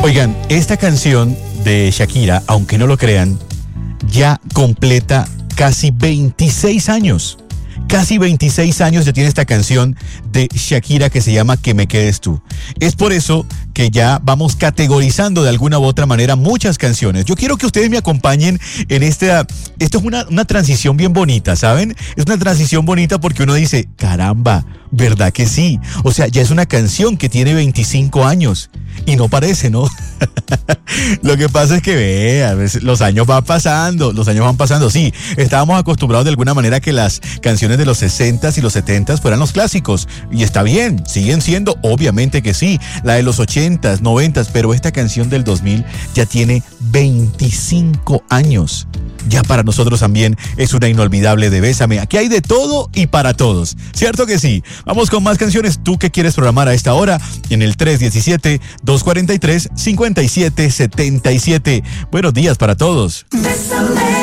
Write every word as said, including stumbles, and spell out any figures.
Oigan, esta canción de Shakira, aunque no lo crean, ya completa casi veintiséis años. Casi veintiséis años ya tiene esta canción de Shakira que se llama Que me quedes tú. Es por eso que ya vamos categorizando de alguna u otra manera muchas canciones. Yo quiero que ustedes me acompañen en esta... Esto es una, una transición bien bonita, ¿saben? Es una transición bonita porque uno dice, caramba, ¿verdad que sí? O sea, ya es una canción que tiene veinticinco años. Y no parece, ¿no? Lo que pasa es que, ve, a veces los años van pasando, los años van pasando. Sí, estábamos acostumbrados de alguna manera a que las canciones de los sesentas y los setentas fueran los clásicos. Y está bien, siguen siendo, obviamente que sí, la de los ochentas, noventas, pero esta canción del dos mil ya tiene veinticinco años. Ya para nosotros también es una inolvidable de Bésame. Aquí hay de todo y para todos. ¿Cierto que sí? Vamos con más canciones. ¿Tú qué quieres programar a esta hora? En el tres uno siete, dos cuatro tres, cinco siete siete siete. Buenos días para todos. Bésame.